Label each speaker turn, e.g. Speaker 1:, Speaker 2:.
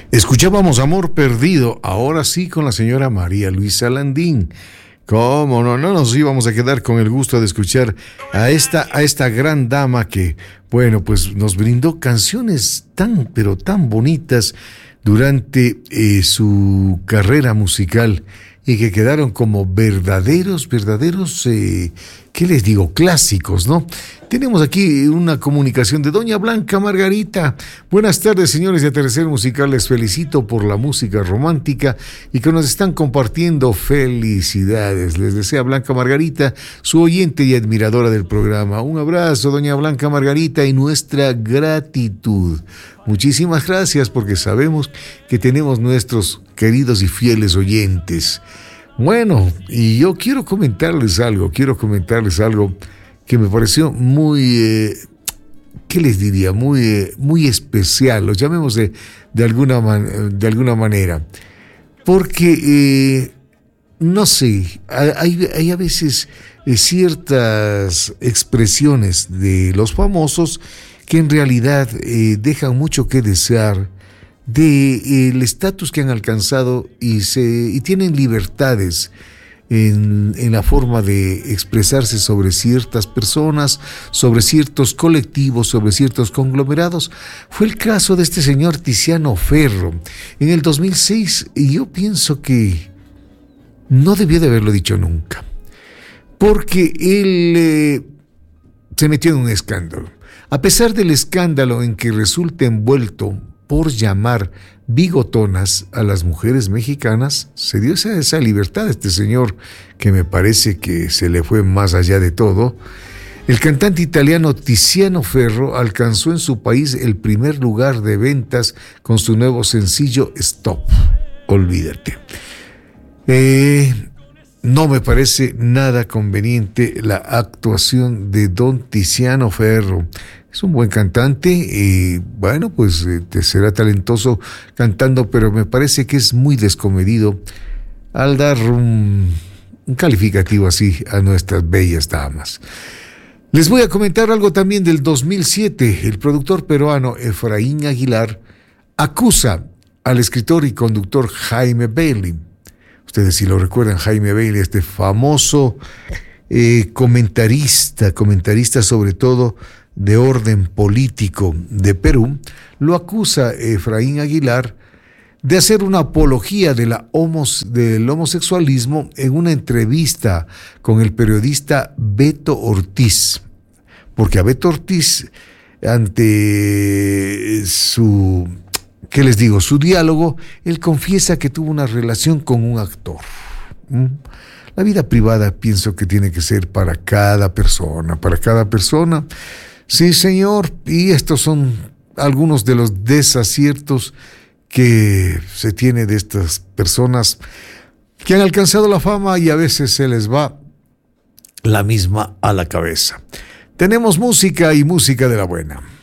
Speaker 1: Escuchábamos Amor Perdido, ahora sí con la señora María Luisa Landín. ¿Cómo no? No nos íbamos a quedar con el gusto de escuchar a esta gran dama que, bueno, pues nos brindó canciones tan, pero tan bonitas durante su carrera musical y que quedaron como verdaderos, ¿qué les digo? Clásicos, ¿no? Tenemos aquí una comunicación de doña Blanca Margarita. Buenas tardes, señores de Atardecer Musical. Les felicito por la música romántica y que nos están compartiendo. Felicidades. Les desea Blanca Margarita, su oyente y admiradora del programa. Un abrazo, doña Blanca Margarita, y nuestra gratitud. Muchísimas gracias, porque sabemos que tenemos nuestros queridos y fieles oyentes. Bueno, y yo quiero comentarles algo que me pareció muy, ¿qué les diría? Muy especial, lo llamemos de alguna manera, porque, no sé, hay a veces ciertas expresiones de los famosos que en realidad dejan mucho que desear del estatus que han alcanzado y tienen libertades en la forma de expresarse sobre ciertas personas, sobre ciertos colectivos, sobre ciertos conglomerados. Fue el caso de este señor Tiziano Ferro en el 2006, y yo pienso que no debió de haberlo dicho nunca, porque él se metió en un escándalo. A pesar del escándalo en que resulta envuelto por llamar bigotonas a las mujeres mexicanas, se dio esa libertad a este señor, que me parece que se le fue más allá de todo. El cantante italiano Tiziano Ferro alcanzó en su país el primer lugar de ventas con su nuevo sencillo Stop, Olvídate. No me parece nada conveniente la actuación de don Tiziano Ferro. Es un buen cantante y, bueno, pues será talentoso cantando, pero me parece que es muy descomedido al dar un calificativo así a nuestras bellas damas. Les voy a comentar algo también del 2007. El productor peruano Efraín Aguilar acusa al escritor y conductor Jaime Bailey. Ustedes si lo recuerdan, Jaime Bailey, este famoso comentarista sobre todo de orden político de Perú, lo acusa Efraín Aguilar de hacer una apología del homosexualismo en una entrevista con el periodista Beto Ortiz, porque a Beto Ortiz, ante su diálogo, él confiesa que tuvo una relación con un actor. La vida privada pienso que tiene que ser para cada persona. Sí, señor, y estos son algunos de los desaciertos que se tiene de estas personas que han alcanzado la fama y a veces se les va la misma a la cabeza. Tenemos música y música de la buena.